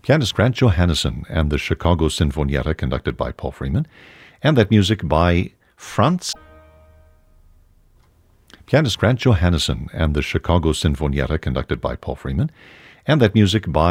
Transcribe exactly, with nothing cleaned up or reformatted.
pianist Grant Johannesson and the Chicago Sinfonietta, conducted by Paul Freeman, and that music by Franz. Pianist Grant Johannesson and the Chicago Sinfonietta, conducted by Paul Freeman, and that music by